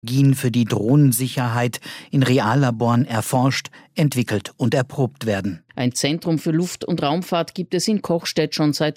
Technologien für die Drohnensicherheit in Reallaboren erforscht, entwickelt und erprobt werden. Ein Zentrum für Luft- und Raumfahrt gibt es in Kochstedt schon seit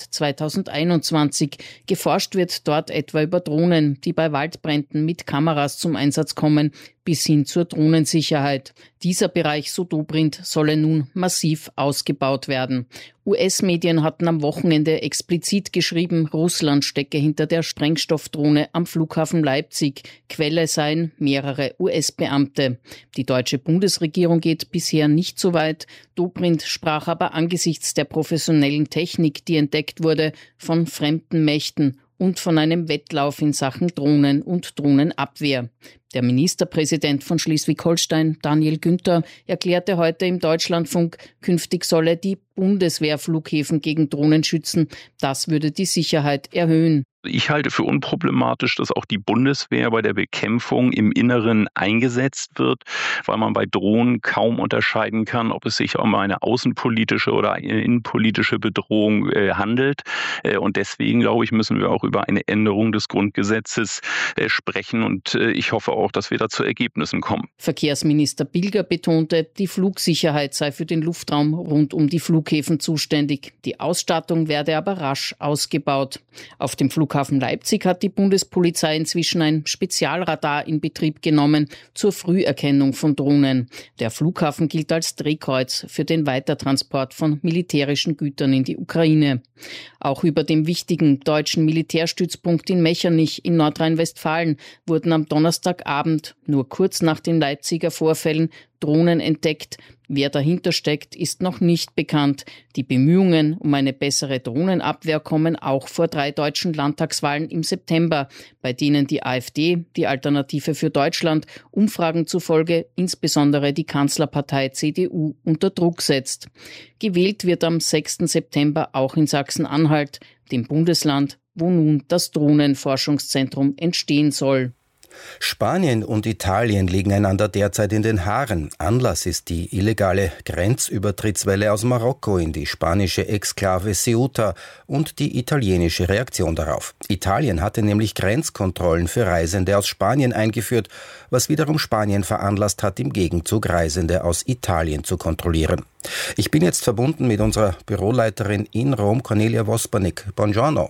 2021. Geforscht wird dort etwa über Drohnen, die bei Waldbränden mit Kameras zum Einsatz kommen, bis hin zur Drohnensicherheit. Dieser Bereich, so Dobrindt, solle nun massiv ausgebaut werden. US-Medien hatten am Wochenende explizit geschrieben, Russland stecke hinter der Sprengstoffdrohne am Flughafen Leipzig. Quelle seien mehrere US-Beamte. Die deutsche Bundesregierung geht bisher nicht so weit. Dobrindt sprach aber angesichts der professionellen Technik, die entdeckt wurde, von fremden Mächten und von einem Wettlauf in Sachen Drohnen und Drohnenabwehr. Der Ministerpräsident von Schleswig-Holstein, Daniel Günther, erklärte heute im Deutschlandfunk, künftig solle die Bundeswehr Flughäfen gegen Drohnen schützen. Das würde die Sicherheit erhöhen. Ich halte für unproblematisch, dass auch die Bundeswehr bei der Bekämpfung im Inneren eingesetzt wird, weil man bei Drohnen kaum unterscheiden kann, ob es sich um eine außenpolitische oder eine innenpolitische Bedrohung handelt. Und deswegen, glaube ich, müssen wir auch über eine Änderung des Grundgesetzes sprechen. Und ich hoffe auch, dass wir da zu Ergebnissen kommen. Verkehrsminister Bilger betonte, die Flugsicherheit sei für den Luftraum rund um die Flughäfen zuständig. Die Ausstattung werde aber rasch ausgebaut. Auf dem Flughafen Leipzig hat die Bundespolizei inzwischen ein Spezialradar in Betrieb genommen zur Früherkennung von Drohnen. Der Flughafen gilt als Drehkreuz für den Weitertransport von militärischen Gütern in die Ukraine. Auch über dem wichtigen deutschen Militärstützpunkt in Mechernich in Nordrhein-Westfalen wurden am Donnerstagabend, nur kurz nach den Leipziger Vorfällen, Drohnen entdeckt. Wer dahinter steckt, ist noch nicht bekannt. Die Bemühungen um eine bessere Drohnenabwehr kommen auch vor 3 deutschen Landtagswahlen im September, bei denen die AfD, die Alternative für Deutschland, Umfragen zufolge insbesondere die Kanzlerpartei CDU unter Druck setzt. Gewählt wird am 6. September auch in Sachsen-Anhalt, dem Bundesland, wo nun das Drohnenforschungszentrum entstehen soll. Spanien und Italien liegen einander derzeit in den Haaren. Anlass ist die illegale Grenzübertrittswelle aus Marokko in die spanische Exklave Ceuta und die italienische Reaktion darauf. Italien hatte nämlich Grenzkontrollen für Reisende aus Spanien eingeführt, was wiederum Spanien veranlasst hat, im Gegenzug Reisende aus Italien zu kontrollieren. Ich bin jetzt verbunden mit unserer Büroleiterin in Rom, Cornelia Vospanik. Buongiorno.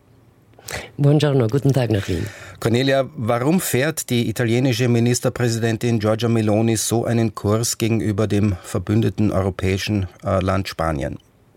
Buongiorno, guten Tag nach Wien. Cornelia, warum fährt die italienische Ministerpräsidentin Giorgia Meloni so einen Kurs gegenüber dem verbündeten europäischen Land Spanien?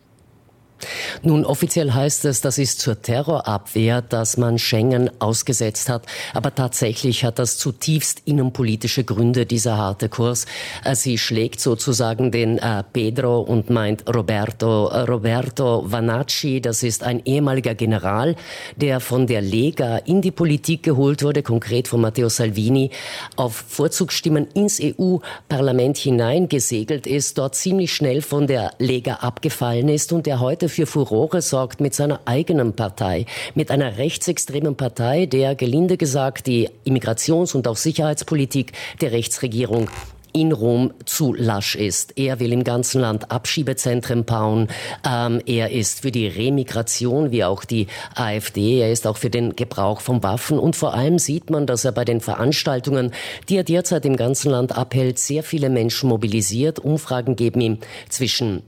Nun, offiziell heißt es, das ist zur Terrorabwehr, dass man Schengen ausgesetzt hat. Aber tatsächlich hat das zutiefst innenpolitische Gründe, dieser harte Kurs. Sie schlägt sozusagen den Pedro und meint Roberto Vanacci. Das ist ein ehemaliger General, der von der Lega in die Politik geholt wurde, konkret von Matteo Salvini, auf Vorzugsstimmen ins EU-Parlament hineingesegelt ist, dort ziemlich schnell von der Lega abgefallen ist und der heute für Furore sorgt mit seiner eigenen Partei, mit einer rechtsextremen Partei, der gelinde gesagt die Immigrations- und auch Sicherheitspolitik der Rechtsregierung in Rom zu lasch ist. Er will im ganzen Land Abschiebezentren bauen. Er ist für die Remigration, wie auch die AfD. Er ist auch für den Gebrauch von Waffen. Und vor allem sieht man, dass er bei den Veranstaltungen, die er derzeit im ganzen Land abhält, sehr viele Menschen mobilisiert. Umfragen geben ihm zwischen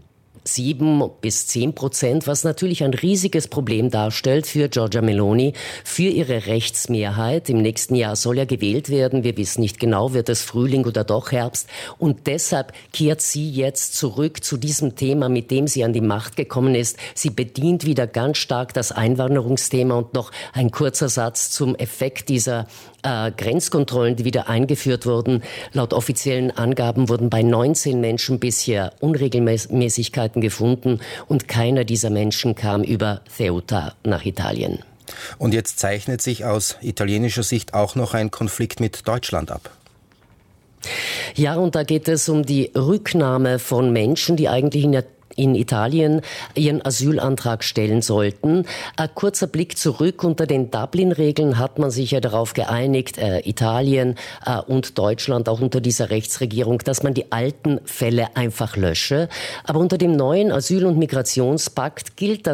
7-10%, was natürlich ein riesiges Problem darstellt für Giorgia Meloni, für ihre Rechtsmehrheit. Im nächsten Jahr soll er gewählt werden. Wir wissen nicht genau, wird es Frühling oder doch Herbst. Und deshalb kehrt sie jetzt zurück zu diesem Thema, mit dem sie an die Macht gekommen ist. Sie bedient wieder ganz stark das Einwanderungsthema. Und noch ein kurzer Satz zum Effekt dieser Grenzkontrollen, die wieder eingeführt wurden. Laut offiziellen Angaben wurden bei 19 Menschen bisher Unregelmäßigkeiten gefunden und keiner dieser Menschen kam über Ceuta nach Italien. Und jetzt zeichnet sich aus italienischer Sicht auch noch ein Konflikt mit Deutschland ab. Ja, und da geht es um die Rücknahme von Menschen, die eigentlich in Italien ihren Asylantrag stellen sollten. Ein kurzer Blick zurück. Unter den Dublin-Regeln hat man sich ja darauf geeinigt, Italien und Deutschland auch unter dieser Rechtsregierung, dass man die alten Fälle einfach lösche. Aber unter dem neuen Asyl- und Migrationspakt gilt das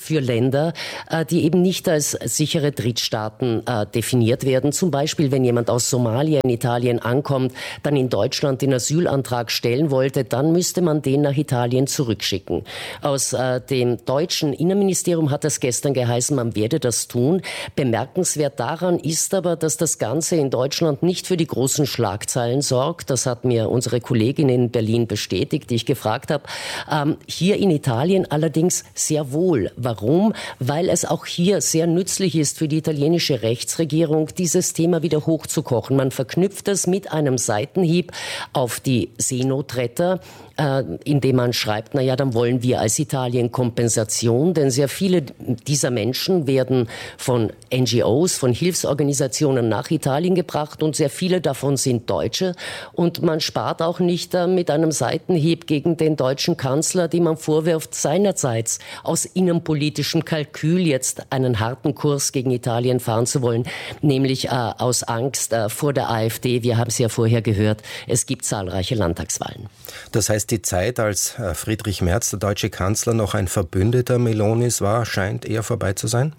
für Länder, die eben nicht als sichere Drittstaaten definiert werden. Zum Beispiel, wenn jemand aus Somalia in Italien ankommt, dann in Deutschland den Asylantrag stellen wollte, dann müsste man den nach Italien zurückschicken. Aus dem deutschen Innenministerium hat es gestern geheißen, man werde das tun. Bemerkenswert daran ist aber, dass das Ganze in Deutschland nicht für die großen Schlagzeilen sorgt. Das hat mir unsere Kollegin in Berlin bestätigt, die ich gefragt habe. Hier in Italien allerdings sehr wohl. Warum? Weil es auch hier sehr nützlich ist für die italienische Rechtsregierung, dieses Thema wieder hochzukochen. Man verknüpft es mit einem Seitenhieb auf die Seenotretter, indem man schreibt, naja, dann wollen wir als Italien Kompensation, denn sehr viele dieser Menschen werden von NGOs, von Hilfsorganisationen nach Italien gebracht und sehr viele davon sind Deutsche und man spart auch nicht mit einem Seitenhieb gegen den deutschen Kanzler, dem man vorwirft, seinerseits aus innenpolitischem Kalkül jetzt einen harten Kurs gegen Italien fahren zu wollen, nämlich aus Angst vor der AfD. Wir haben es ja vorher gehört, es gibt zahlreiche Landtagswahlen. Das heißt, die Zeit, als Friedrich Merz, der deutsche Kanzler, noch ein Verbündeter Melonis war, scheint eher vorbei zu sein?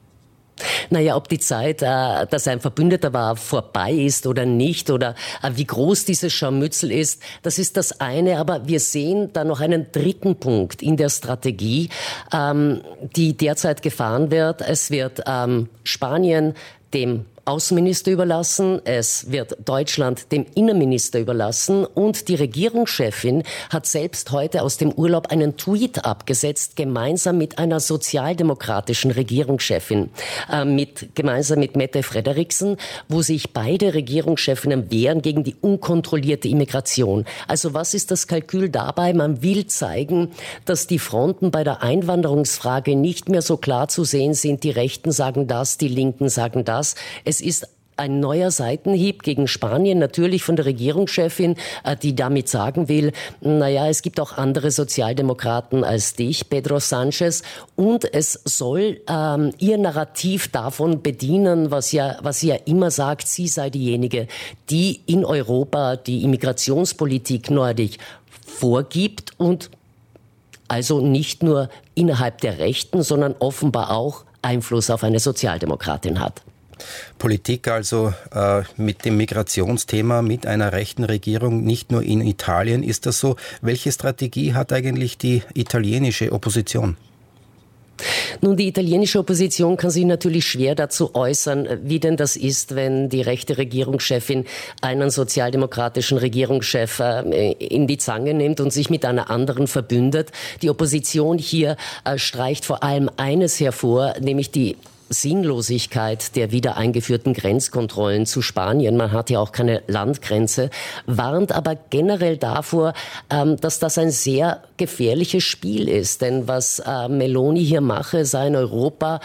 Naja, ob die Zeit, dass er ein Verbündeter war, vorbei ist oder nicht oder wie groß dieses Scharmützel ist, das ist das eine. Aber wir sehen da noch einen dritten Punkt in der Strategie, die derzeit gefahren wird. Es wird Spanien dem Außenminister überlassen, es wird Deutschland dem Innenminister überlassen und die Regierungschefin hat selbst heute aus dem Urlaub einen Tweet abgesetzt, gemeinsam mit einer sozialdemokratischen Regierungschefin, gemeinsam mit Mette Frederiksen, wo sich beide Regierungschefinnen wehren gegen die unkontrollierte Immigration. Also was ist das Kalkül dabei? Man will zeigen, dass die Fronten bei der Einwanderungsfrage nicht mehr so klar zu sehen sind. Die Rechten sagen das, die Linken sagen das. Es ist ein neuer Seitenhieb gegen Spanien, natürlich von der Regierungschefin, die damit sagen will, naja, es gibt auch andere Sozialdemokraten als dich, Pedro Sánchez, und es soll ihr Narrativ davon bedienen, was sie ja immer sagt, sie sei diejenige, die in Europa die Immigrationspolitik neuerdings vorgibt und also nicht nur innerhalb der Rechten, sondern offenbar auch Einfluss auf eine Sozialdemokratin hat. Politik also mit dem Migrationsthema, mit einer rechten Regierung, nicht nur in Italien. Ist das so? Welche Strategie hat eigentlich die italienische Opposition? Nun, die italienische Opposition kann sich natürlich schwer dazu äußern, wie denn das ist, wenn die rechte Regierungschefin einen sozialdemokratischen Regierungschef in die Zange nimmt und sich mit einer anderen verbündet. Die Opposition hier streicht vor allem eines hervor, nämlich die Sinnlosigkeit der wieder eingeführten Grenzkontrollen zu Spanien. Man hat ja auch keine Landgrenze, warnt aber generell davor, dass das ein sehr gefährliches Spiel ist. Denn was Meloni hier mache, sei in Europa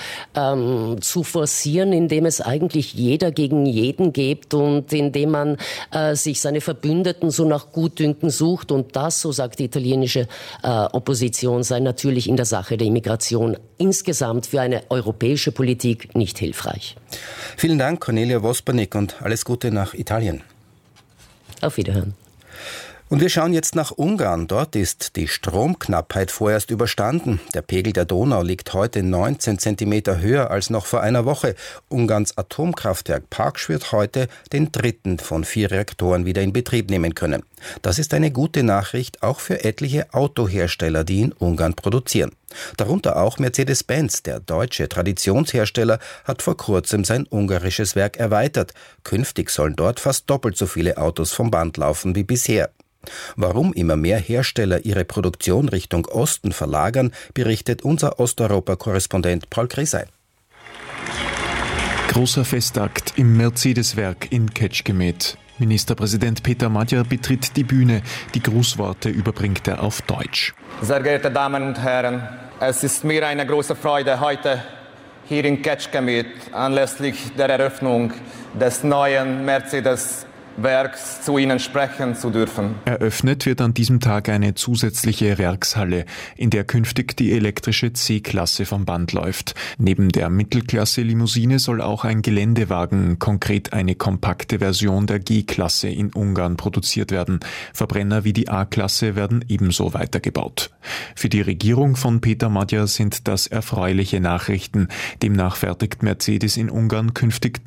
zu forcieren, indem es eigentlich jeder gegen jeden gibt und indem man sich seine Verbündeten so nach Gutdünken sucht. Und das, so sagt die italienische Opposition, sei natürlich in der Sache der Immigration insgesamt für eine europäische Politik nicht hilfreich. Vielen Dank, Cornelia Wospernik, und alles Gute nach Italien. Auf Wiederhören. Und wir schauen jetzt nach Ungarn. Dort ist die Stromknappheit vorerst überstanden. Der Pegel der Donau liegt heute 19 Zentimeter höher als noch vor einer Woche. Ungarns Atomkraftwerk Paksch wird heute den dritten von 4 Reaktoren wieder in Betrieb nehmen können. Das ist eine gute Nachricht auch für etliche Autohersteller, die in Ungarn produzieren. Darunter auch Mercedes-Benz, der deutsche Traditionshersteller, hat vor kurzem sein ungarisches Werk erweitert. Künftig sollen dort fast doppelt so viele Autos vom Band laufen wie bisher. Warum immer mehr Hersteller ihre Produktion Richtung Osten verlagern, berichtet unser Osteuropa-Korrespondent Paul Grisey. Großer Festakt im Mercedes-Werk in Kecskemét. Ministerpräsident Peter Magyar betritt die Bühne. Die Grußworte überbringt er auf Deutsch. Sehr geehrte Damen und Herren, es ist mir eine große Freude, heute hier in Kecskemét anlässlich der Eröffnung des neuen Mercedes Werks zu Ihnen sprechen zu dürfen. Eröffnet wird an diesem Tag eine zusätzliche Werkshalle, in der künftig die elektrische C-Klasse vom Band läuft. Neben der Mittelklasse-Limousine soll auch ein Geländewagen, konkret eine kompakte Version der G-Klasse in Ungarn produziert werden. Verbrenner wie die A-Klasse werden ebenso weitergebaut. Für die Regierung von Peter Magyar sind das erfreuliche Nachrichten. Demnach fertigt Mercedes in Ungarn künftig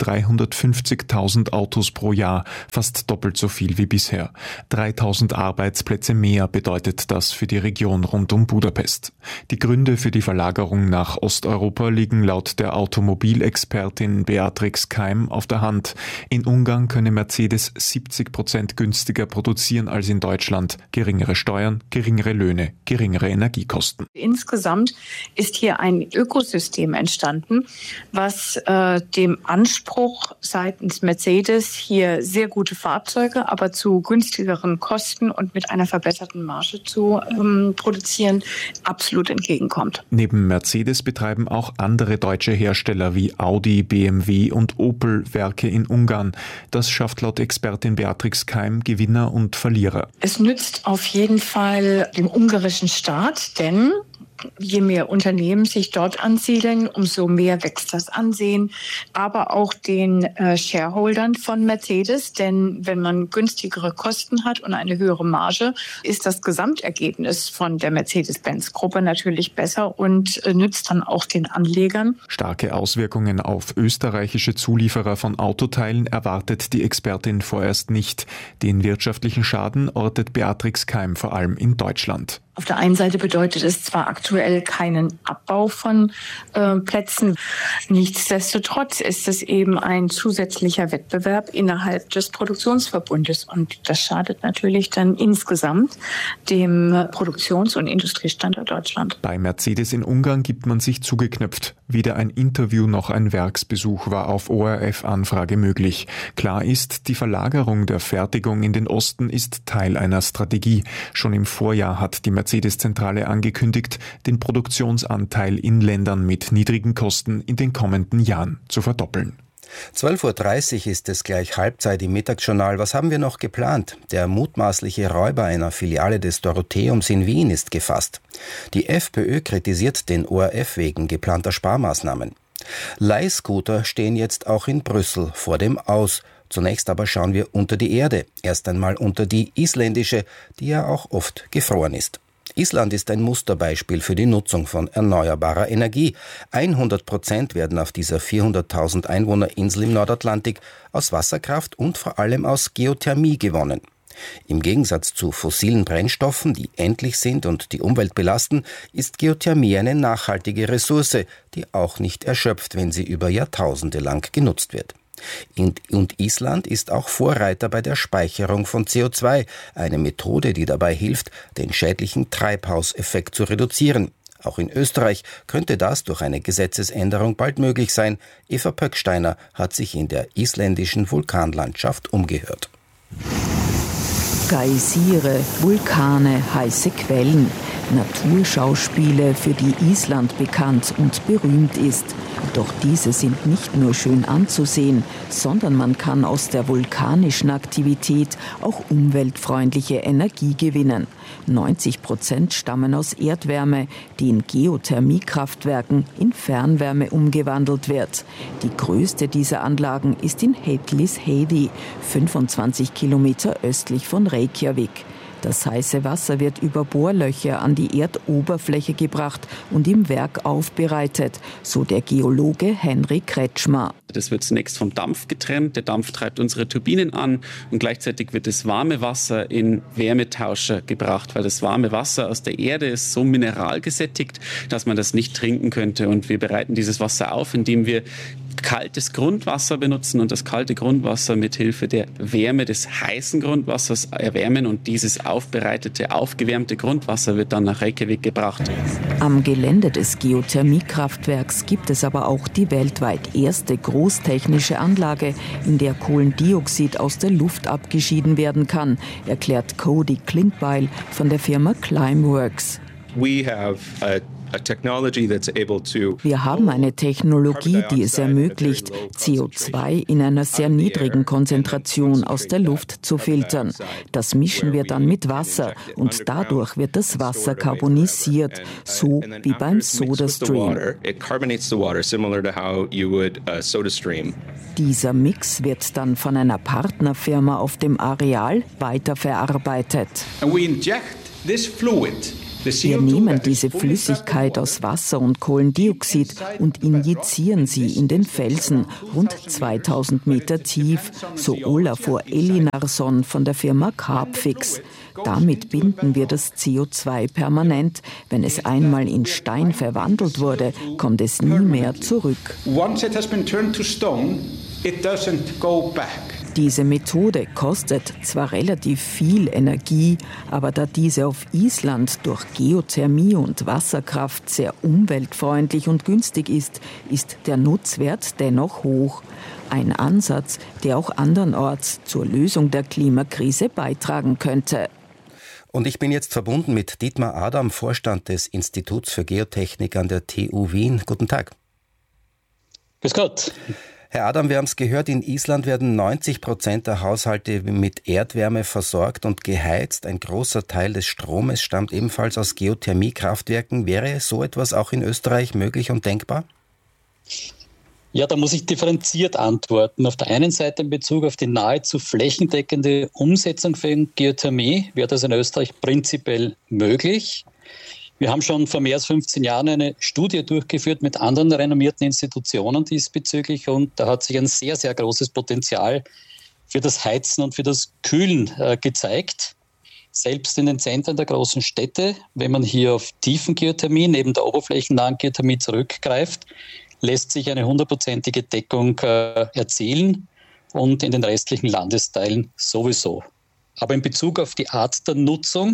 350.000 Autos pro Jahr, fast doppelt so viel wie bisher. 3.000 Arbeitsplätze mehr bedeutet das für die Region rund um Budapest. Die Gründe für die Verlagerung nach Osteuropa liegen laut der Automobilexpertin Beatrix Keim auf der Hand. In Ungarn könne Mercedes 70% günstiger produzieren als in Deutschland. Geringere Steuern, geringere Löhne, geringere Energiekosten. Insgesamt ist hier ein Ökosystem entstanden, was dem Anspruch seitens Mercedes, hier sehr gute Fahrzeuge, aber zu günstigeren Kosten und mit einer verbesserten Marge zu produzieren, absolut entgegenkommt. Neben Mercedes betreiben auch andere deutsche Hersteller wie Audi, BMW und Opel Werke in Ungarn. Das schafft laut Expertin Beatrix Keim Gewinner und Verlierer. Es nützt auf jeden Fall dem ungarischen Staat, denn je mehr Unternehmen sich dort ansiedeln, umso mehr wächst das Ansehen, aber auch den Shareholdern von Mercedes, denn wenn man günstigere Kosten hat und eine höhere Marge, ist das Gesamtergebnis von der Mercedes-Benz-Gruppe natürlich besser und nützt dann auch den Anlegern. Starke Auswirkungen auf österreichische Zulieferer von Autoteilen erwartet die Expertin vorerst nicht. Den wirtschaftlichen Schaden ortet Beatrix Keim vor allem in Deutschland. Auf der einen Seite bedeutet es zwar aktuell keinen Abbau von Plätzen, nichtsdestotrotz ist es eben ein zusätzlicher Wettbewerb innerhalb des Produktionsverbundes und das schadet natürlich dann insgesamt dem Produktions- und Industriestandort Deutschland. Bei Mercedes in Ungarn gibt man sich zugeknöpft. Weder ein Interview noch ein Werksbesuch war auf ORF-Anfrage möglich. Klar ist, die Verlagerung der Fertigung in den Osten ist Teil einer Strategie. Schon im Vorjahr hat die Mercedes-Zentrale angekündigt, den Produktionsanteil in Ländern mit niedrigen Kosten in den kommenden Jahren zu verdoppeln. 12.30 Uhr ist es gleich Halbzeit im Mittagsjournal. Was haben wir noch geplant? Der mutmaßliche Räuber einer Filiale des Dorotheums in Wien ist gefasst. Die FPÖ kritisiert den ORF wegen geplanter Sparmaßnahmen. Leihscooter stehen jetzt auch in Brüssel vor dem Aus. Zunächst aber schauen wir unter die Erde. Erst einmal unter die isländische, die ja auch oft gefroren ist. Island ist ein Musterbeispiel für die Nutzung von erneuerbarer Energie. 100% werden auf dieser 400.000 Einwohnerinsel im Nordatlantik aus Wasserkraft und vor allem aus Geothermie gewonnen. Im Gegensatz zu fossilen Brennstoffen, die endlich sind und die Umwelt belasten, ist Geothermie eine nachhaltige Ressource, die auch nicht erschöpft, wenn sie über Jahrtausende lang genutzt wird. Und Island ist auch Vorreiter bei der Speicherung von CO2, eine Methode, die dabei hilft, den schädlichen Treibhauseffekt zu reduzieren. Auch in Österreich könnte das durch eine Gesetzesänderung bald möglich sein. Eva Pöcksteiner hat sich in der isländischen Vulkanlandschaft umgehört. Geysire, Vulkane, heiße Quellen, Naturschauspiele, für die Island bekannt und berühmt ist. Doch diese sind nicht nur schön anzusehen, sondern man kann aus der vulkanischen Aktivität auch umweltfreundliche Energie gewinnen. 90% stammen aus Erdwärme, die in Geothermiekraftwerken in Fernwärme umgewandelt wird. Die größte dieser Anlagen ist in Hellisheidi, 25 Kilometer östlich von Reykjavik. Das heiße Wasser wird über Bohrlöcher an die Erdoberfläche gebracht und im Werk aufbereitet, so der Geologe Henrik Kretschmer. Das wird zunächst vom Dampf getrennt. Der Dampf treibt unsere Turbinen an und gleichzeitig wird das warme Wasser in Wärmetauscher gebracht, weil das warme Wasser aus der Erde ist so mineralgesättigt, dass man das nicht trinken könnte. Und wir bereiten dieses Wasser auf, indem wir kaltes Grundwasser benutzen und das kalte Grundwasser mit Hilfe der Wärme des heißen Grundwassers erwärmen und dieses aufbereitete, aufgewärmte Grundwasser wird dann nach Reykjavik gebracht. Am Gelände des Geothermiekraftwerks gibt es aber auch die weltweit erste großtechnische Anlage, in der Kohlendioxid aus der Luft abgeschieden werden kann, erklärt Cody Klintbeil von der Firma Climeworks. We have a Wir haben eine Technologie, die es ermöglicht, CO2 in einer sehr niedrigen Konzentration aus der Luft zu filtern. Das mischen wir dann mit Wasser und dadurch wird das Wasser karbonisiert, so wie beim SodaStream. Dieser Mix wird dann von einer Partnerfirma auf dem Areal weiterverarbeitet. Wir nehmen diese Flüssigkeit aus Wasser und Kohlendioxid und injizieren sie in den Felsen, rund 2000 Meter tief, so Olafur Elinarsson von der Firma Carbfix. Damit binden wir das CO2 permanent. Wenn es einmal in Stein verwandelt wurde, kommt es nie mehr zurück. Diese Methode kostet zwar relativ viel Energie, aber da diese auf Island durch Geothermie und Wasserkraft sehr umweltfreundlich und günstig ist, ist der Nutzwert dennoch hoch. Ein Ansatz, der auch andernorts zur Lösung der Klimakrise beitragen könnte. Und ich bin jetzt verbunden mit Dietmar Adam, Vorstand des Instituts für Geotechnik an der TU Wien. Guten Tag. Grüß Gott. Herr Adam, wir haben es gehört, in Island werden 90% der Haushalte mit Erdwärme versorgt und geheizt. Ein großer Teil des Stromes stammt ebenfalls aus Geothermiekraftwerken. Wäre so etwas auch in Österreich möglich und denkbar? Ja, da muss ich differenziert antworten. Auf der einen Seite in Bezug auf die nahezu flächendeckende Umsetzung von Geothermie wäre das in Österreich prinzipiell möglich. Wir haben schon vor mehr als 15 Jahren eine Studie durchgeführt mit anderen renommierten Institutionen diesbezüglich und da hat sich ein sehr, sehr großes Potenzial für das Heizen und für das Kühlen gezeigt. Selbst in den Zentren der großen Städte, wenn man hier auf Tiefengeothermie neben der oberflächennahen Geothermie zurückgreift, lässt sich eine 100%ige Deckung erzielen und in den restlichen Landesteilen sowieso. Aber in Bezug auf die Art der Nutzung,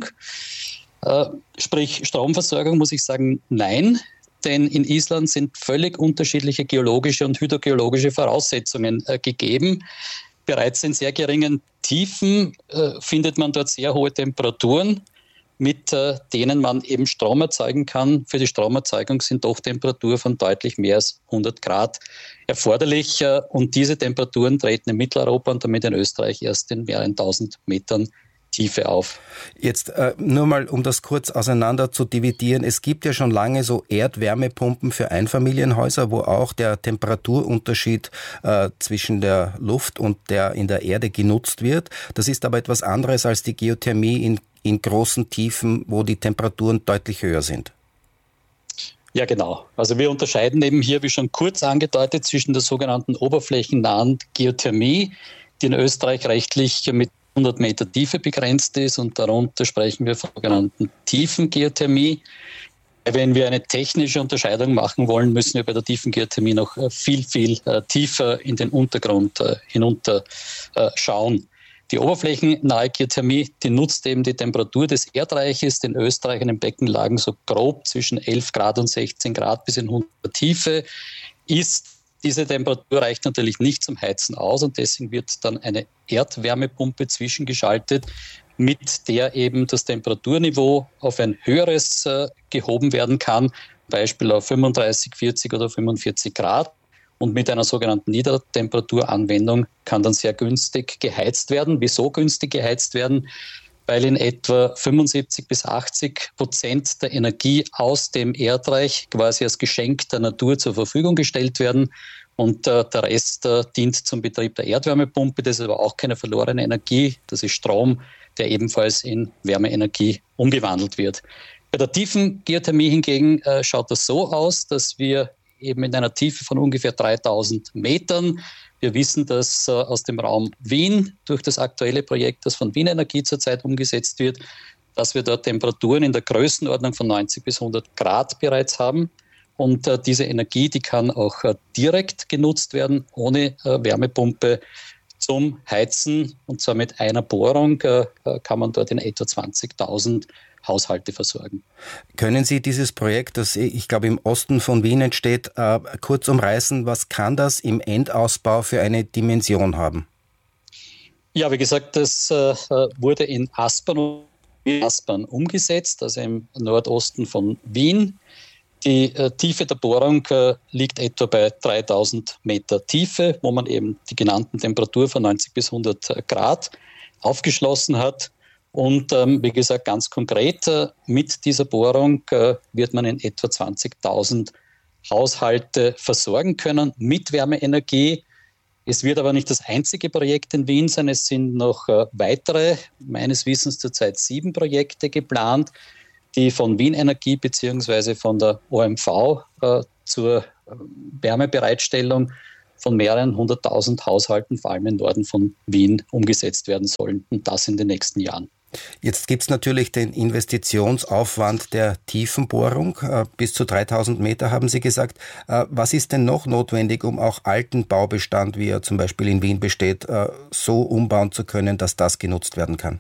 sprich Stromversorgung, muss ich sagen, nein, denn in Island sind völlig unterschiedliche geologische und hydrogeologische Voraussetzungen gegeben. Bereits in sehr geringen Tiefen findet man dort sehr hohe Temperaturen, mit denen man eben Strom erzeugen kann. Für die Stromerzeugung sind doch Temperaturen von deutlich mehr als 100 Grad erforderlich. Und diese Temperaturen treten in Mitteleuropa und damit in Österreich erst in mehreren 1000 Metern Tiefe auf. Jetzt nur mal, um das kurz auseinander zu dividieren. Es gibt ja schon lange so Erdwärmepumpen für Einfamilienhäuser, wo auch der Temperaturunterschied zwischen der Luft und der in der Erde genutzt wird. Das ist aber etwas anderes als die Geothermie in großen Tiefen, wo die Temperaturen deutlich höher sind. Ja, genau. Also wir unterscheiden eben hier, wie schon kurz angedeutet, zwischen der sogenannten oberflächennahen Geothermie, die in Österreich rechtlich mit 100 Meter Tiefe begrenzt ist und darunter sprechen wir von sogenannten Tiefengeothermie. Wenn wir eine technische Unterscheidung machen wollen, müssen wir bei der Tiefengeothermie noch viel, viel tiefer in den Untergrund hinunter schauen. Die oberflächennahe Geothermie, die nutzt eben die Temperatur des Erdreiches, in Österreich in den Beckenlagen so grob zwischen 11 Grad und 16 Grad bis in 100 Tiefe ist. Diese Temperatur reicht natürlich nicht zum Heizen aus und deswegen wird dann eine Erdwärmepumpe zwischengeschaltet, mit der eben das Temperaturniveau auf ein höheres gehoben werden kann, Beispiel auf 35, 40 oder 45 Grad. Und mit einer sogenannten Niedertemperaturanwendung kann dann sehr günstig geheizt werden. Wieso günstig geheizt werden? Weil in etwa 75-80% der Energie aus dem Erdreich quasi als Geschenk der Natur zur Verfügung gestellt werden. Und der Rest dient zum Betrieb der Erdwärmepumpe. Das ist aber auch keine verlorene Energie. Das ist Strom, der ebenfalls in Wärmeenergie umgewandelt wird. Bei der tiefen Geothermie hingegen schaut das so aus, dass wir eben in einer Tiefe von ungefähr 3000 Metern. Wir wissen das aus dem Raum Wien durch das aktuelle Projekt, das von Wien Energie zurzeit umgesetzt wird, dass wir dort Temperaturen in der Größenordnung von 90 bis 100 Grad bereits haben. Und diese Energie, die kann auch direkt genutzt werden, ohne Wärmepumpe zum Heizen. Und zwar mit einer Bohrung kann man dort in etwa 20.000 Haushalte versorgen. Können Sie dieses Projekt, das ich glaube im Osten von Wien entsteht, kurz umreißen? Was kann das im Endausbau für eine Dimension haben? Ja, wie gesagt, das wurde in Aspern umgesetzt, also im Nordosten von Wien. Die Tiefe der Bohrung liegt etwa bei 3000 Meter Tiefe, wo man eben die genannten Temperatur von 90 bis 100 Grad aufgeschlossen hat. Und wie gesagt, ganz konkret, mit dieser Bohrung wird man in etwa 20.000 Haushalte versorgen können mit Wärmeenergie. Es wird aber nicht das einzige Projekt in Wien sein. Es sind noch weitere, meines Wissens zurzeit 7 Projekte geplant, die von Wien Energie bzw. von der OMV zur Wärmebereitstellung von mehreren 100.000 Haushalten, vor allem im Norden von Wien, umgesetzt werden sollen. Und das in den nächsten Jahren. Jetzt gibt es natürlich den Investitionsaufwand der Tiefenbohrung. Bis zu 3000 Meter haben Sie gesagt. Was ist denn noch notwendig, um auch alten Baubestand, wie er zum Beispiel in Wien besteht, so umbauen zu können, dass das genutzt werden kann?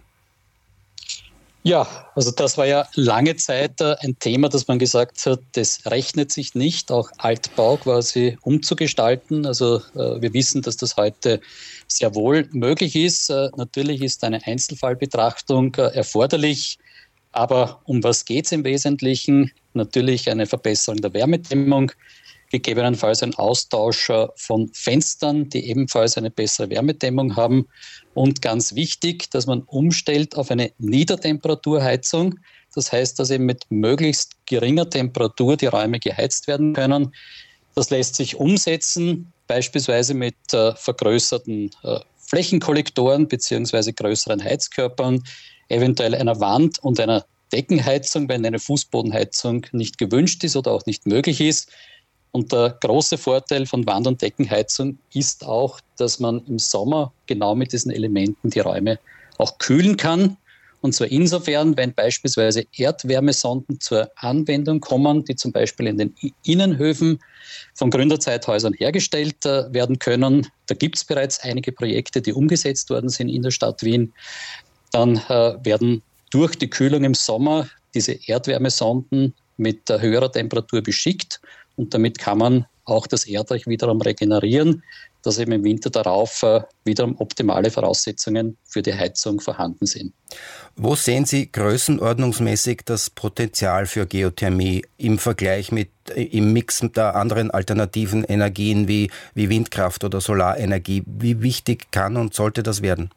Ja, also das war ja lange Zeit ein Thema, dass man gesagt hat, das rechnet sich nicht, auch Altbau quasi umzugestalten. Also wir wissen, dass das heute sehr wohl möglich ist. Natürlich ist eine Einzelfallbetrachtung erforderlich, aber um was geht es im Wesentlichen? Natürlich eine Verbesserung der Wärmedämmung, gegebenenfalls ein Austausch von Fenstern, die ebenfalls eine bessere Wärmedämmung haben. Und ganz wichtig, dass man umstellt auf eine Niedertemperaturheizung. Das heißt, dass eben mit möglichst geringer Temperatur die Räume geheizt werden können. Das lässt sich umsetzen, beispielsweise mit vergrößerten Flächenkollektoren bzw. größeren Heizkörpern, eventuell einer Wand- und einer Deckenheizung, wenn eine Fußbodenheizung nicht gewünscht ist oder auch nicht möglich ist. Und der große Vorteil von Wand- und Deckenheizung ist auch, dass man im Sommer genau mit diesen Elementen die Räume auch kühlen kann. Und zwar insofern, wenn beispielsweise Erdwärmesonden zur Anwendung kommen, die zum Beispiel in den Innenhöfen von Gründerzeithäusern hergestellt werden können. Da gibt es bereits einige Projekte, die umgesetzt worden sind in der Stadt Wien. Dann werden durch die Kühlung im Sommer diese Erdwärmesonden mit höherer Temperatur beschickt. Und damit kann man auch das Erdreich wiederum regenerieren, dass eben im Winter darauf wiederum optimale Voraussetzungen für die Heizung vorhanden sind. Wo sehen Sie größenordnungsmäßig das Potenzial für Geothermie im Vergleich mit im Mix der anderen alternativen Energien wie Windkraft oder Solarenergie? Wie wichtig kann und sollte das werden?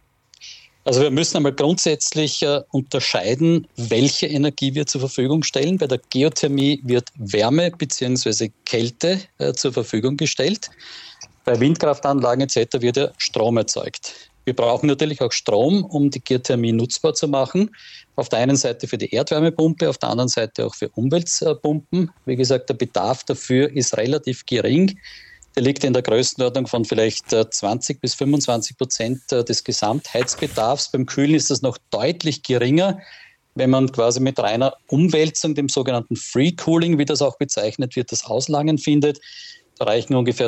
Also wir müssen einmal grundsätzlich unterscheiden, welche Energie wir zur Verfügung stellen. Bei der Geothermie wird Wärme bzw. Kälte zur Verfügung gestellt. Bei Windkraftanlagen etc. wird ja Strom erzeugt. Wir brauchen natürlich auch Strom, um die Geothermie nutzbar zu machen. Auf der einen Seite für die Erdwärmepumpe, auf der anderen Seite auch für Umweltpumpen. Wie gesagt, der Bedarf dafür ist relativ gering. Der liegt in der Größenordnung von vielleicht 20-25% des Gesamtheizbedarfs. Beim Kühlen ist das noch deutlich geringer. Wenn man quasi mit reiner Umwälzung, dem sogenannten Free Cooling, wie das auch bezeichnet wird, das Auslangen findet, da reichen ungefähr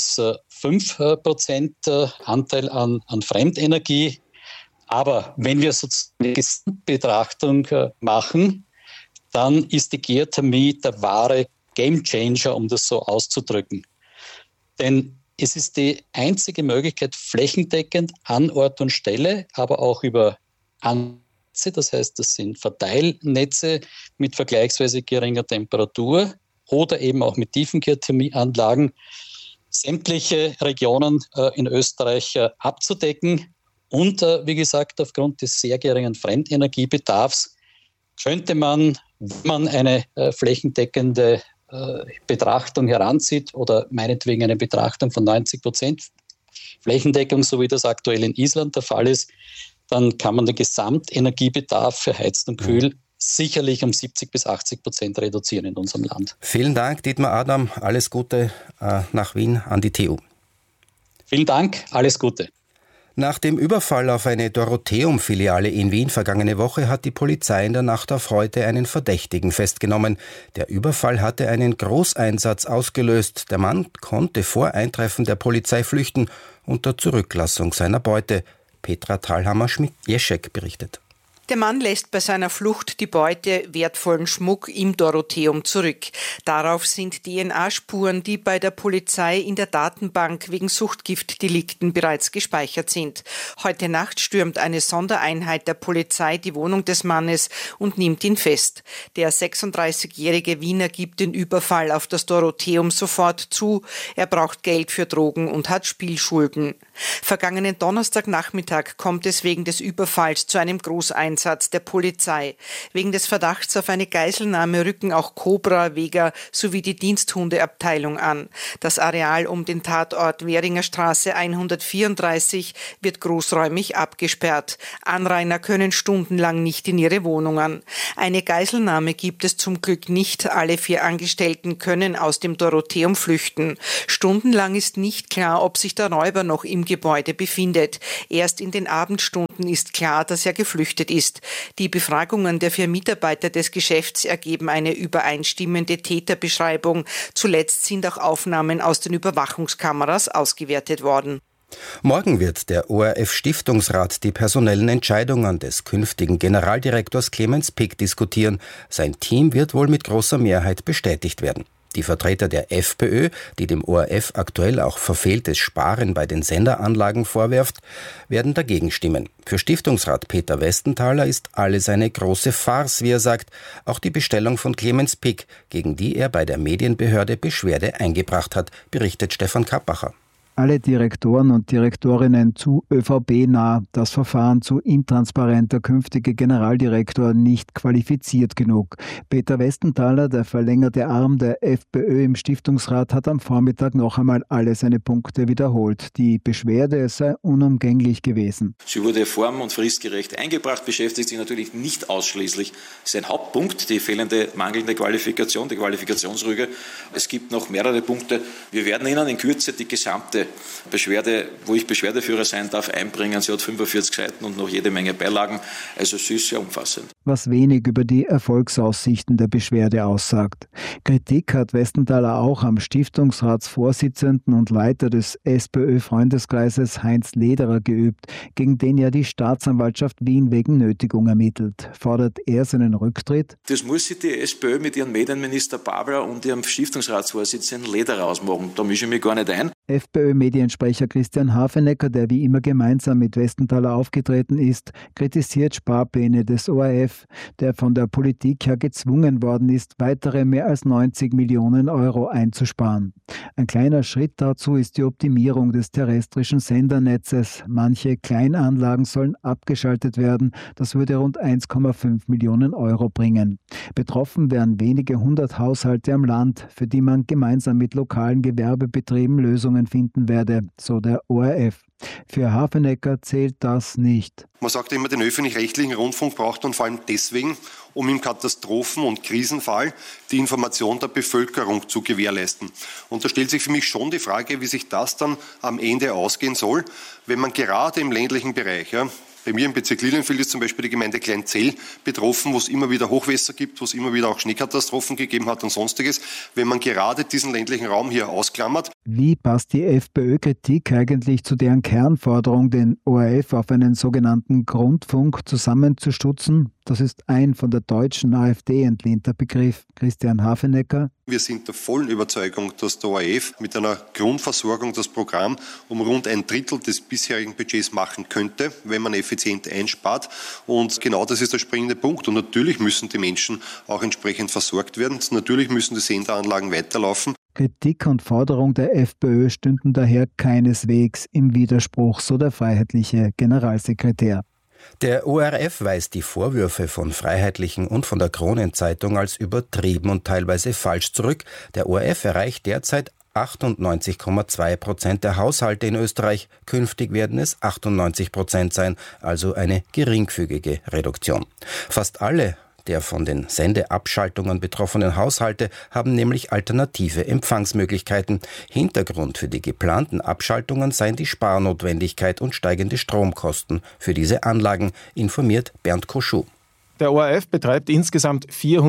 2-5% Anteil an Fremdenergie. Aber wenn wir sozusagen eine Gesamtbetrachtung machen, dann ist die Geothermie der wahre Gamechanger, um das so auszudrücken. Denn es ist die einzige Möglichkeit, flächendeckend an Ort und Stelle, aber auch über Netze, das heißt, das sind Verteilnetze mit vergleichsweise geringer Temperatur oder eben auch mit tiefen Geothermieanlagen, sämtliche Regionen in Österreich abzudecken. Und wie gesagt, aufgrund des sehr geringen Fremdenergiebedarfs könnte man, wenn man eine flächendeckende Betrachtung heranzieht oder meinetwegen eine Betrachtung von 90% Flächendeckung, so wie das aktuell in Island der Fall ist, dann kann man den Gesamtenergiebedarf für Heizen und Kühl sicherlich um 70-80% reduzieren in unserem Land. Vielen Dank, Dietmar Adam. Alles Gute nach Wien an die TU. Vielen Dank, alles Gute. Nach dem Überfall auf eine Dorotheum-Filiale in Wien vergangene Woche hat die Polizei in der Nacht auf heute einen Verdächtigen festgenommen. Der Überfall hatte einen Großeinsatz ausgelöst. Der Mann konnte vor Eintreffen der Polizei flüchten unter Zurücklassung seiner Beute. Petra Thalhammer-Jeschek berichtet. Der Mann lässt bei seiner Flucht die Beute, wertvollen Schmuck im Dorotheum zurück. Darauf sind DNA-Spuren, die bei der Polizei in der Datenbank wegen Suchtgiftdelikten bereits gespeichert sind. Heute Nacht stürmt eine Sondereinheit der Polizei die Wohnung des Mannes und nimmt ihn fest. Der 36-jährige Wiener gibt den Überfall auf das Dorotheum sofort zu. Er braucht Geld für Drogen und hat Spielschulden. Vergangenen Donnerstagnachmittag kommt es wegen des Überfalls zu einem Großeinsatz der Polizei. Wegen des Verdachts auf eine Geiselnahme rücken auch Cobra, Vega sowie die Diensthundeabteilung an. Das Areal um den Tatort Währinger Straße 134 wird großräumig abgesperrt. Anrainer können stundenlang nicht in ihre Wohnungen. Eine Geiselnahme gibt es zum Glück nicht. Alle 4 Angestellten können aus dem Dorotheum flüchten. Stundenlang ist nicht klar, ob sich der Räuber noch im Gebäude befindet. Erst in den Abendstunden ist klar, dass er geflüchtet ist. Die Befragungen der 4 Mitarbeiter des Geschäfts ergeben eine übereinstimmende Täterbeschreibung. Zuletzt sind auch Aufnahmen aus den Überwachungskameras ausgewertet worden. Morgen wird der ORF-Stiftungsrat die personellen Entscheidungen des künftigen Generaldirektors Clemens Pick diskutieren. Sein Team wird wohl mit großer Mehrheit bestätigt werden. Die Vertreter der FPÖ, die dem ORF aktuell auch verfehltes Sparen bei den Senderanlagen vorwirft, werden dagegen stimmen. Für Stiftungsrat Peter Westenthaler ist alles eine große Farce, wie er sagt. Auch die Bestellung von Clemens Pick, gegen die er bei der Medienbehörde Beschwerde eingebracht hat, berichtet Stefan Kappacher. Alle Direktoren und Direktorinnen zu ÖVP-nah, das Verfahren zu intransparent, der künftige Generaldirektor nicht qualifiziert genug. Peter Westenthaler, der verlängerte Arm der FPÖ im Stiftungsrat, hat am Vormittag noch einmal alle seine Punkte wiederholt. Die Beschwerde sei unumgänglich gewesen. Sie wurde form- und fristgerecht eingebracht, beschäftigt sich natürlich nicht ausschließlich. Das ist ein Hauptpunkt, die mangelnde Qualifikation, die Qualifikationsrüge. Es gibt noch mehrere Punkte. Wir werden Ihnen in Kürze die gesamte Beschwerde, wo ich Beschwerdeführer sein darf, einbringen. Sie hat 45 Seiten und noch jede Menge Beilagen. Also sie ist sehr umfassend. Was wenig über die Erfolgsaussichten der Beschwerde aussagt. Kritik hat Westenthaler auch am Stiftungsratsvorsitzenden und Leiter des SPÖ-Freundeskreises Heinz Lederer geübt, gegen den ja die Staatsanwaltschaft Wien wegen Nötigung ermittelt. Fordert er seinen Rücktritt? Das muss sich die SPÖ mit ihrem Medienminister Babler und ihrem Stiftungsratsvorsitzenden Lederer ausmachen. Da mische ich mich gar nicht ein. FPÖ-Mediensprecher Christian Hafenecker, der wie immer gemeinsam mit Westenthaler aufgetreten ist, kritisiert Sparpläne des ORF, der von der Politik ja gezwungen worden ist, weitere mehr als 90 Millionen Euro einzusparen. Ein kleiner Schritt dazu ist die Optimierung des terrestrischen Sendernetzes. Manche Kleinanlagen sollen abgeschaltet werden. Das würde rund 1,5 Millionen Euro bringen. Betroffen wären wenige 100 Haushalte am Land, für die man gemeinsam mit lokalen Gewerbebetrieben Lösungen finden werde, so der ORF. Für Hafenecker zählt das nicht. Man sagt immer, den öffentlich-rechtlichen Rundfunk braucht man vor allem deswegen, um im Katastrophen- und Krisenfall die Information der Bevölkerung zu gewährleisten. Und da stellt sich für mich schon die Frage, wie sich das dann am Ende ausgehen soll, wenn man gerade im ländlichen Bereich, bei mir im Bezirk Lilienfeld ist zum Beispiel die Gemeinde Kleinzell betroffen, wo es immer wieder Hochwässer gibt, wo es immer wieder auch Schneekatastrophen gegeben hat und Sonstiges. Wenn man gerade diesen ländlichen Raum hier ausklammert. Wie passt die FPÖ-Kritik eigentlich zu deren Kernforderung, den ORF auf einen sogenannten Grundfunk zusammenzustutzen? Das ist ein von der deutschen AfD entlehnter Begriff. Christian Hafenecker. Wir sind der vollen Überzeugung, dass der ORF mit einer Grundversorgung das Programm um rund 1/3 des bisherigen Budgets machen könnte, wenn man effizient einspart. Und genau das ist der springende Punkt. Und natürlich müssen die Menschen auch entsprechend versorgt werden. Natürlich müssen die Senderanlagen weiterlaufen. Kritik und Forderung der FPÖ stünden daher keineswegs im Widerspruch, so der freiheitliche Generalsekretär. Der ORF weist die Vorwürfe von Freiheitlichen und von der Kronenzeitung als übertrieben und teilweise falsch zurück. Der ORF erreicht derzeit 98,2% der Haushalte in Österreich. Künftig werden es 98% sein, also eine geringfügige Reduktion. Fast alle der von den Sendeabschaltungen betroffenen Haushalte haben nämlich alternative Empfangsmöglichkeiten. Hintergrund für die geplanten Abschaltungen seien die Sparnotwendigkeit und steigende Stromkosten für diese Anlagen, informiert Bernd Koschuh. Der ORF betreibt insgesamt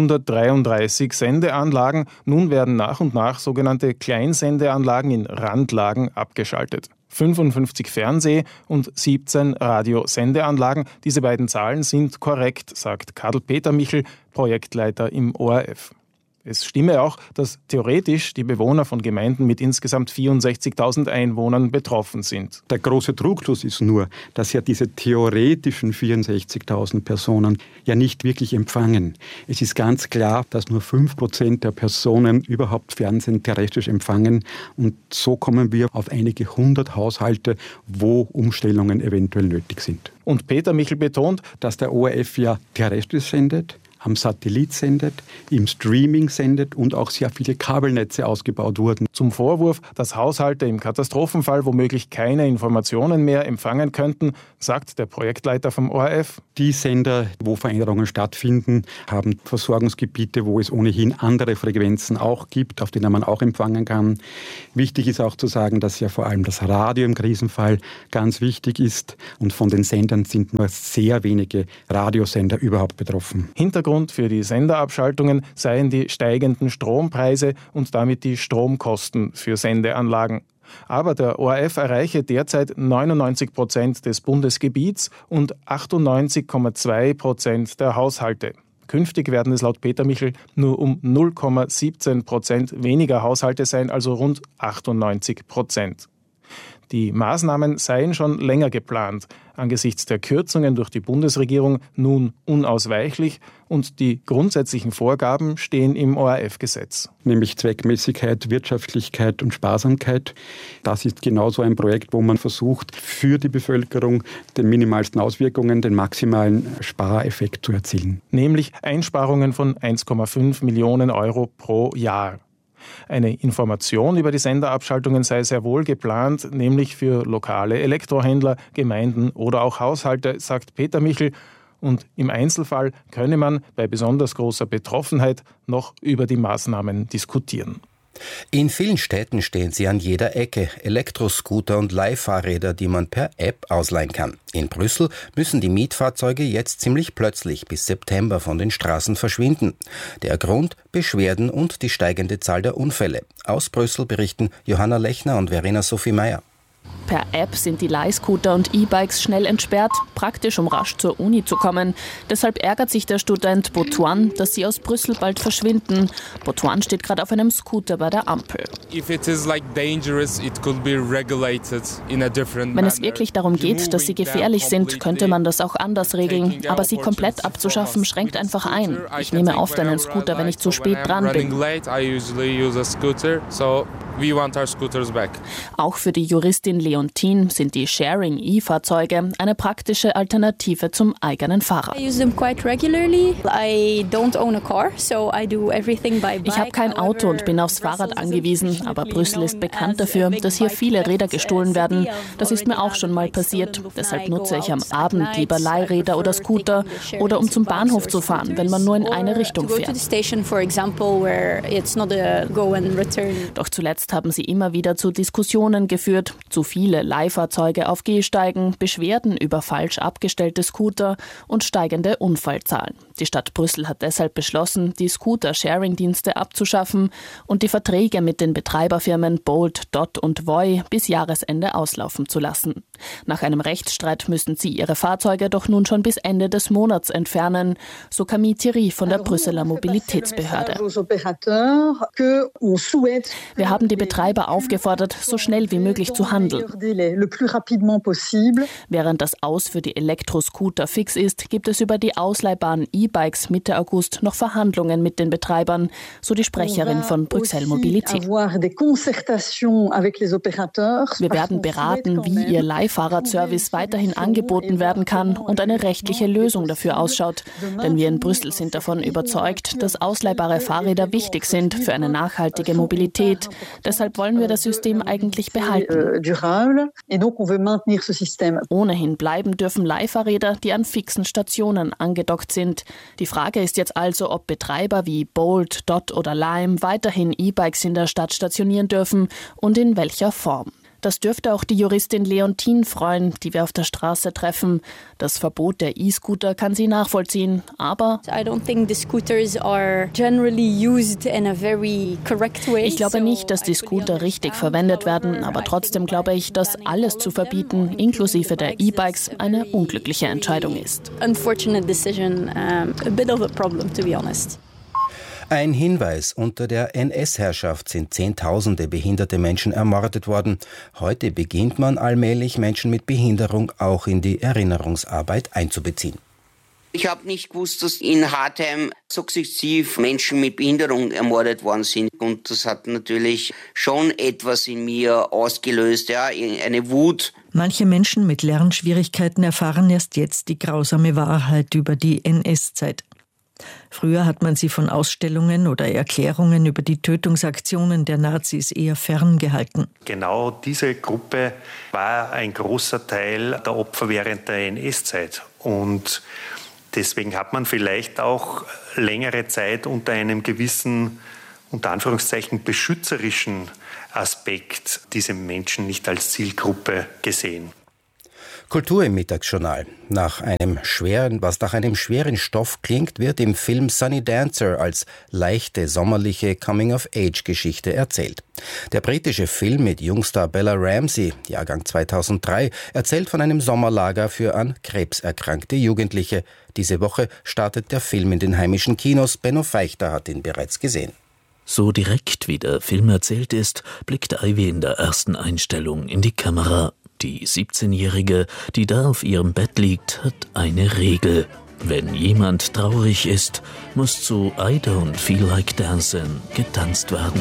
433 Sendeanlagen. Nun werden nach und nach sogenannte Kleinsendeanlagen in Randlagen abgeschaltet. 55 Fernseh- und 17 Radiosendeanlagen. Diese beiden Zahlen sind korrekt, sagt Karl Peter Michel, Projektleiter im ORF. Es stimme auch, dass theoretisch die Bewohner von Gemeinden mit insgesamt 64.000 Einwohnern betroffen sind. Der große Trugschluss ist nur, dass ja diese theoretischen 64.000 Personen ja nicht wirklich empfangen. Es ist ganz klar, dass nur 5% der Personen überhaupt Fernsehen terrestrisch empfangen. Und so kommen wir auf einige 100 Haushalte, wo Umstellungen eventuell nötig sind. Und Peter Michel betont, dass der ORF ja terrestrisch sendet, am Satellit sendet, im Streaming sendet und auch sehr viele Kabelnetze ausgebaut wurden. Zum Vorwurf, dass Haushalte im Katastrophenfall womöglich keine Informationen mehr empfangen könnten, sagt der Projektleiter vom ORF. Die Sender, wo Veränderungen stattfinden, haben Versorgungsgebiete, wo es ohnehin andere Frequenzen auch gibt, auf denen man auch empfangen kann. Wichtig ist auch zu sagen, dass ja vor allem das Radio im Krisenfall ganz wichtig ist und von den Sendern sind nur sehr wenige Radiosender überhaupt betroffen. Hintergrund für die Senderabschaltungen seien die steigenden Strompreise und damit die Stromkosten für Sendeanlagen. Aber der ORF erreiche derzeit 99% des Bundesgebiets und 98,2% der Haushalte. Künftig werden es laut Peter Michel nur um 0,17% weniger Haushalte sein, also rund 98%. Die Maßnahmen seien schon länger geplant, angesichts der Kürzungen durch die Bundesregierung nun unausweichlich und die grundsätzlichen Vorgaben stehen im ORF-Gesetz. Nämlich Zweckmäßigkeit, Wirtschaftlichkeit und Sparsamkeit. Das ist genauso ein Projekt, wo man versucht, für die Bevölkerung den minimalsten Auswirkungen, den maximalen Spareffekt zu erzielen. Nämlich Einsparungen von 1,5 Millionen Euro pro Jahr. Eine Information über die Senderabschaltungen sei sehr wohl geplant, nämlich für lokale Elektrohändler, Gemeinden oder auch Haushalte, sagt Peter Michel. Und im Einzelfall könne man bei besonders großer Betroffenheit noch über die Maßnahmen diskutieren. In vielen Städten stehen sie an jeder Ecke, Elektroscooter und Leihfahrräder, die man per App ausleihen kann. In Brüssel müssen die Mietfahrzeuge jetzt ziemlich plötzlich bis September von den Straßen verschwinden. Der Grund? Beschwerden und die steigende Zahl der Unfälle. Aus Brüssel berichten Johanna Lechner und Verena Sophie Meyer. Per App sind die Leihscooter und E-Bikes schnell entsperrt, praktisch um rasch zur Uni zu kommen. Deshalb ärgert sich der Student Botuan, dass sie aus Brüssel bald verschwinden. Botuan steht gerade auf einem Scooter bei der Ampel. Wenn es wirklich darum geht, dass sie gefährlich sind, könnte man das auch anders regeln. Aber sie komplett abzuschaffen, schränkt einfach ein. Ich nehme oft einen Scooter, wenn ich zu spät dran bin. Auch für die Juristin Leontine sind die Sharing-E-Fahrzeuge eine praktische Alternative zum eigenen Fahrrad. Ich habe kein Auto und bin aufs Fahrrad angewiesen, aber Brüssel ist bekannt dafür, dass hier viele Räder gestohlen werden. Das ist mir auch schon mal passiert. Deshalb nutze ich am Abend lieber Leihräder oder Scooter oder um zum Bahnhof zu fahren, wenn man nur in eine Richtung fährt. Doch zuletzt haben sie immer wieder zu Diskussionen geführt. Zu viele Leihfahrzeuge auf Gehsteigen, Beschwerden über falsch abgestellte Scooter und steigende Unfallzahlen. Die Stadt Brüssel hat deshalb beschlossen, die Scooter-Sharing-Dienste abzuschaffen und die Verträge mit den Betreiberfirmen Bolt, Dot und Voi bis Jahresende auslaufen zu lassen. Nach einem Rechtsstreit müssen sie ihre Fahrzeuge doch nun schon bis Ende des Monats entfernen, so Camille Thierry von der Brüsseler Mobilitätsbehörde. Wir haben die Betreiber aufgefordert, so schnell wie möglich zu handeln. Während das Aus für die Elektroscooter fix ist, gibt es über die ausleihbaren E-Bikes Mitte August noch Verhandlungen mit den Betreibern, so die Sprecherin von Bruxelles Mobilität. Wir werden beraten, wie ihr Leihfahrradservice weiterhin angeboten werden kann und eine rechtliche Lösung dafür ausschaut. Denn wir in Brüssel sind davon überzeugt, dass ausleihbare Fahrräder wichtig sind für eine nachhaltige Mobilität. Deshalb wollen wir das System eigentlich behalten. Ohnehin bleiben dürfen Leihfahrräder, die an fixen Stationen angedockt sind. Die Frage ist jetzt also, ob Betreiber wie Bolt, Dot oder Lime weiterhin E-Bikes in der Stadt stationieren dürfen und in welcher Form. Das dürfte auch die Juristin Leontine freuen, die wir auf der Straße treffen. Das Verbot der E-Scooter kann sie nachvollziehen, aber ich glaube nicht, dass die Scooter richtig verwendet werden, aber trotzdem glaube ich, dass alles zu verbieten, inklusive der E-Bikes, eine unglückliche Entscheidung ist. Ein Hinweis: Unter der NS-Herrschaft sind Zehntausende behinderte Menschen ermordet worden. Heute beginnt man allmählich, Menschen mit Behinderung auch in die Erinnerungsarbeit einzubeziehen. Ich habe nicht gewusst, dass in Hartheim sukzessiv Menschen mit Behinderung ermordet worden sind. Und das hat natürlich schon etwas in mir ausgelöst, ja, eine Wut. Manche Menschen mit Lernschwierigkeiten erfahren erst jetzt die grausame Wahrheit über die NS-Zeit. Früher hat man sie von Ausstellungen oder Erklärungen über die Tötungsaktionen der Nazis eher ferngehalten. Genau diese Gruppe war ein großer Teil der Opfer während der NS-Zeit. Und deswegen hat man vielleicht auch längere Zeit unter einem gewissen, unter Anführungszeichen, beschützerischen Aspekt diese Menschen nicht als Zielgruppe gesehen. Kultur im Mittagsjournal. Was nach einem schweren Stoff klingt, wird im Film Sunny Dancer als leichte, sommerliche Coming-of-Age-Geschichte erzählt. Der britische Film mit Jungstar Bella Ramsey, Jahrgang 2003, erzählt von einem Sommerlager für an Krebs erkrankte Jugendliche. Diese Woche startet der Film in den heimischen Kinos. Benno Feichter hat ihn bereits gesehen. So direkt wie der Film erzählt ist, blickt Ivy in der ersten Einstellung in die Kamera. Die 17-Jährige, die da auf ihrem Bett liegt, hat eine Regel. Wenn jemand traurig ist, muss zu I Don't Feel Like Dancing getanzt werden.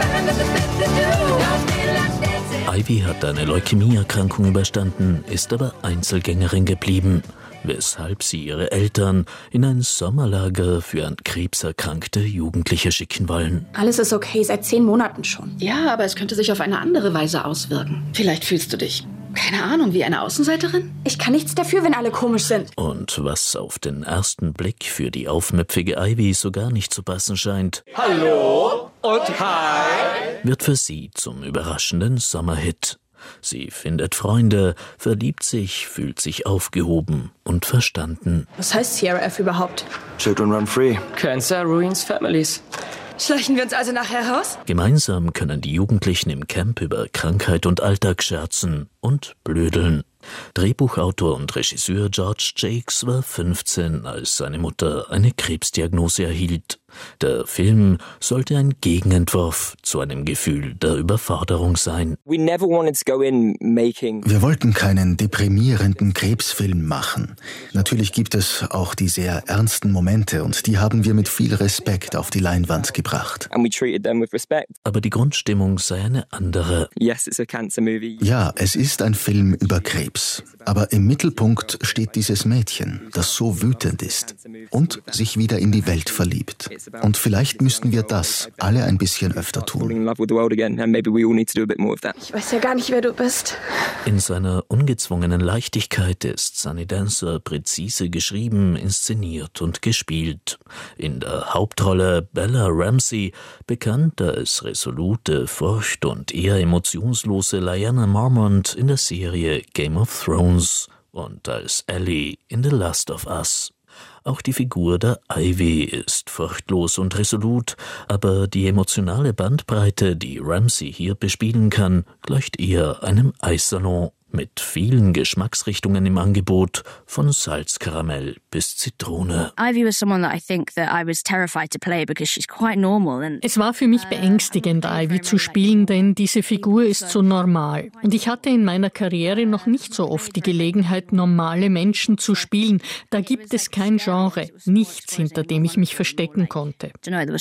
Ivy hat eine Leukämieerkrankung überstanden, ist aber Einzelgängerin geblieben, weshalb sie ihre Eltern in ein Sommerlager für an Krebs erkrankte Jugendliche schicken wollen. Alles ist okay, seit 10 Monaten schon. Ja, aber es könnte sich auf eine andere Weise auswirken. Vielleicht fühlst du dich, keine Ahnung, wie eine Außenseiterin? Ich kann nichts dafür, wenn alle komisch sind. Und was auf den ersten Blick für die aufmüpfige Ivy so gar nicht zu passen scheint, Hallo und hi, wird für sie zum überraschenden Sommerhit. Sie findet Freunde, verliebt sich, fühlt sich aufgehoben und verstanden. Was heißt CRF überhaupt? Children run free. Cancer ruins families. Schleichen wir uns also nachher raus? Gemeinsam können die Jugendlichen im Camp über Krankheit und Alltag scherzen und blödeln. Drehbuchautor und Regisseur George Jakes war 15, als seine Mutter eine Krebsdiagnose erhielt. Der Film sollte ein Gegenentwurf zu einem Gefühl der Überforderung sein. Wir wollten keinen deprimierenden Krebsfilm machen. Natürlich gibt es auch die sehr ernsten Momente und die haben wir mit viel Respekt auf die Leinwand gebracht. Aber die Grundstimmung sei eine andere. Ja, es ist ein Film über Krebs. Aber im Mittelpunkt steht dieses Mädchen, das so wütend ist und sich wieder in die Welt verliebt. Und vielleicht müssten wir das alle ein bisschen öfter tun. Ich weiß ja gar nicht, wer du bist. In seiner ungezwungenen Leichtigkeit ist Sunny Dancer präzise geschrieben, inszeniert und gespielt. In der Hauptrolle Bella Ramsey, bekannt als resolute, furcht- und eher emotionslose Lyanna Mormont in der Serie Game of Thrones und als Ellie in The Last of Us. Auch die Figur der Ivy ist furchtlos und resolut, aber die emotionale Bandbreite, die Ramsey hier bespielen kann, gleicht eher einem Eissalon mit vielen Geschmacksrichtungen im Angebot, von Salzkaramell bis Zitrone. Es war für mich beängstigend, Ivy zu spielen, denn diese Figur ist so normal. Und ich hatte in meiner Karriere noch nicht so oft die Gelegenheit, normale Menschen zu spielen. Da gibt es kein Genre, nichts, hinter dem ich mich verstecken konnte.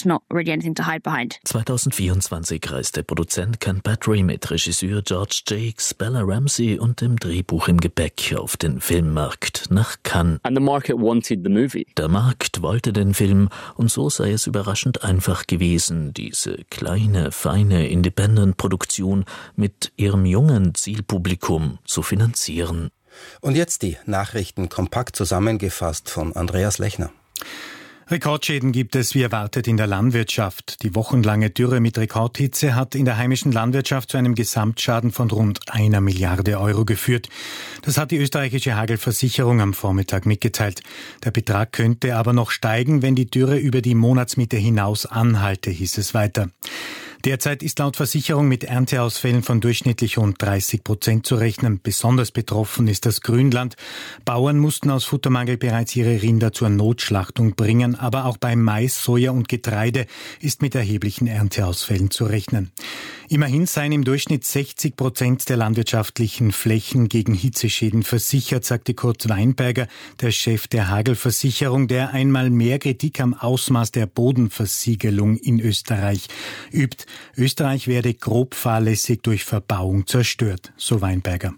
2024 reiste Produzent Ken Patry mit Regisseur George Jakes, Bella Ramsey und dem Drehbuch im Gepäck auf den Filmmarkt nach Cannes. Der Markt wollte den Film und so sei es überraschend einfach gewesen, diese kleine, feine Independent-Produktion mit ihrem jungen Zielpublikum zu finanzieren. Und jetzt die Nachrichten kompakt zusammengefasst von Andreas Lechner. Rekordschäden gibt es wie erwartet in der Landwirtschaft. Die wochenlange Dürre mit Rekordhitze hat in der heimischen Landwirtschaft zu einem Gesamtschaden von rund 1 Milliarde Euro geführt. Das hat die österreichische Hagelversicherung am Vormittag mitgeteilt. Der Betrag könnte aber noch steigen, wenn die Dürre über die Monatsmitte hinaus anhalte, hieß es weiter. Derzeit ist laut Versicherung mit Ernteausfällen von durchschnittlich rund 30% zu rechnen. Besonders betroffen ist das Grünland. Bauern mussten aus Futtermangel bereits ihre Rinder zur Notschlachtung bringen, aber auch bei Mais, Soja und Getreide ist mit erheblichen Ernteausfällen zu rechnen. Immerhin seien im Durchschnitt 60% der landwirtschaftlichen Flächen gegen Hitzeschäden versichert, sagte Kurt Weinberger, der Chef der Hagelversicherung, der einmal mehr Kritik am Ausmaß der Bodenversiegelung in Österreich übt. Österreich werde grob fahrlässig durch Verbauung zerstört, so Weinberger.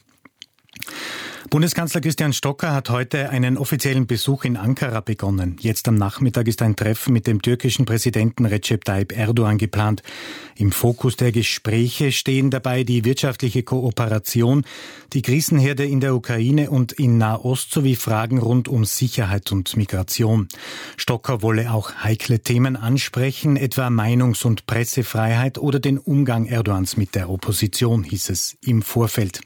Bundeskanzler Christian Stocker hat heute einen offiziellen Besuch in Ankara begonnen. Jetzt am Nachmittag ist ein Treffen mit dem türkischen Präsidenten Recep Tayyip Erdogan geplant. Im Fokus der Gespräche stehen dabei die wirtschaftliche Kooperation, die Krisenherde in der Ukraine und in Nahost sowie Fragen rund um Sicherheit und Migration. Stocker wolle auch heikle Themen ansprechen, etwa Meinungs- und Pressefreiheit oder den Umgang Erdogans mit der Opposition, hieß es im Vorfeld.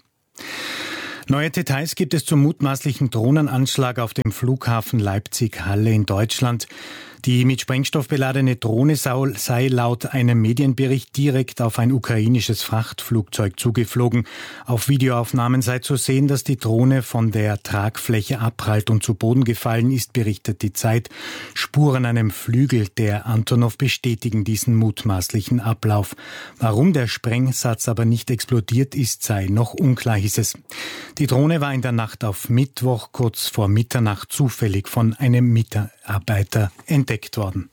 Neue Details gibt es zum mutmaßlichen Drohnenanschlag auf dem Flughafen Leipzig-Halle in Deutschland. Die mit Sprengstoff beladene Drohne sei laut einem Medienbericht direkt auf ein ukrainisches Frachtflugzeug zugeflogen. Auf Videoaufnahmen sei zu sehen, dass die Drohne von der Tragfläche abprallt und zu Boden gefallen ist, berichtet die Zeit. Spuren an einem Flügel der Antonov bestätigen diesen mutmaßlichen Ablauf. Warum der Sprengsatz aber nicht explodiert ist, sei noch unklar, hieß es. Die Drohne war in der Nacht auf Mittwoch kurz vor Mitternacht zufällig von einem Mitarbeiter entdeckt worden.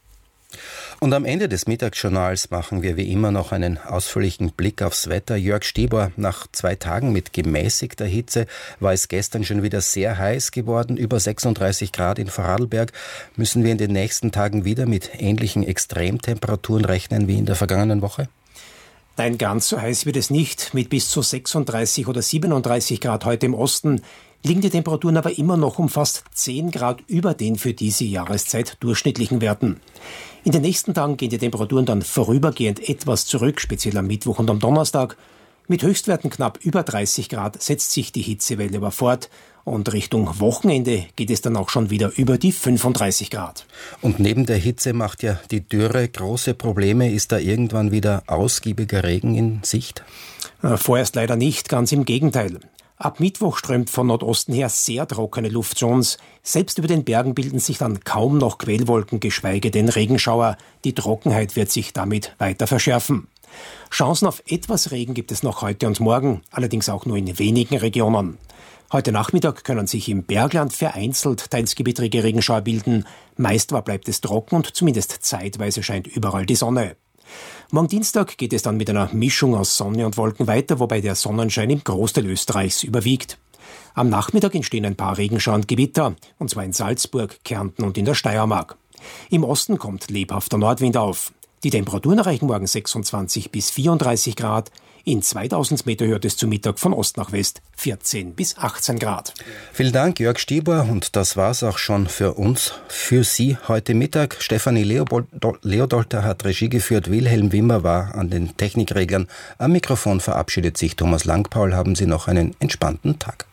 Und am Ende des Mittagsjournals machen wir wie immer noch einen ausführlichen Blick aufs Wetter. Jörg Stieber, nach 2 Tagen mit gemäßigter Hitze war es gestern schon wieder sehr heiß geworden, über 36 Grad in Vorarlberg. Müssen wir in den nächsten Tagen wieder mit ähnlichen Extremtemperaturen rechnen wie in der vergangenen Woche? Nein, ganz so heiß wird es nicht. Mit bis zu 36 oder 37 Grad heute im Osten liegen die Temperaturen aber immer noch um fast 10 Grad über den für diese Jahreszeit durchschnittlichen Werten. In den nächsten Tagen gehen die Temperaturen dann vorübergehend etwas zurück, speziell am Mittwoch und am Donnerstag. Mit Höchstwerten knapp über 30 Grad setzt sich die Hitzewelle aber fort. Und Richtung Wochenende geht es dann auch schon wieder über die 35 Grad. Und neben der Hitze macht ja die Dürre große Probleme. Ist da irgendwann wieder ausgiebiger Regen in Sicht? Vorerst leider nicht, ganz im Gegenteil. Ab Mittwoch strömt von Nordosten her sehr trockene Luft zu uns. Selbst über den Bergen bilden sich dann kaum noch Quellwolken, geschweige denn Regenschauer. Die Trockenheit wird sich damit weiter verschärfen. Chancen auf etwas Regen gibt es noch heute und morgen, allerdings auch nur in wenigen Regionen. Heute Nachmittag können sich im Bergland vereinzelt teils gewittrige Regenschauer bilden. Meist aber bleibt es trocken und zumindest zeitweise scheint überall die Sonne. Morgen Dienstag geht es dann mit einer Mischung aus Sonne und Wolken weiter, wobei der Sonnenschein im Großteil Österreichs überwiegt. Am Nachmittag entstehen ein paar Regenschauer und Gewitter, und zwar in Salzburg, Kärnten und in der Steiermark. Im Osten kommt lebhafter Nordwind auf. Die Temperaturen erreichen morgen 26 bis 34 Grad. In 2000 Meter hört es zu Mittag von Ost nach West 14 bis 18 Grad. Vielen Dank, Jörg Stieber. Und das war's auch schon für uns, für Sie heute Mittag. Stefanie Leodolter hat Regie geführt. Wilhelm Wimmer war an den Technikreglern. Am Mikrofon verabschiedet sich Thomas Langpaul. Haben Sie noch einen entspannten Tag.